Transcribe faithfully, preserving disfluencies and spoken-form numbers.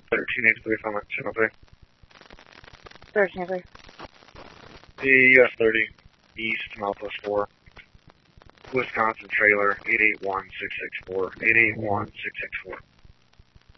thirteen eighty-three, Summit, channel three. thirteen eighty-three. The U S thirty, East, Southwest four. Wisconsin trailer, eight eight one six six four. eight eight one six six four.